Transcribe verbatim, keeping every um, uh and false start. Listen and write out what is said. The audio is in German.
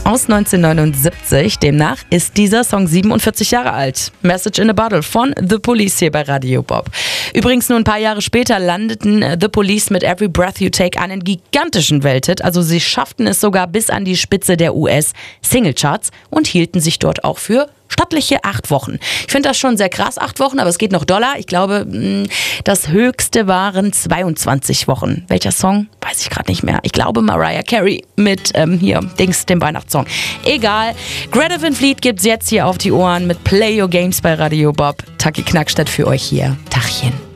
aus neunzehnhundertneunundsiebzig. Demnach ist dieser Song siebenundvierzig Jahre alt. Message in a Bottle von The Police hier bei Radio Bob. Übrigens nur ein paar Jahre später landeten The Police mit Every Breath You Take einen gigantischen Welthit. Also sie schafften es sogar bis an die Spitze der U S-Singlecharts und hielten sich dort auch für stattliche acht Wochen. Ich finde das schon sehr krass, acht Wochen, aber es geht noch doller. Ich glaube, das höchste waren zweiundzwanzig Wochen. Welcher Song? Weiß ich gerade nicht mehr. Ich glaube Mariah Carey mit ähm, hier, Dings, dem Weihnachtssong. Egal. Greta Van Fleet gibt's jetzt hier auf die Ohren mit Play Your Games bei Radio Bob. Taki Knackstadt für euch hier. Tachchen.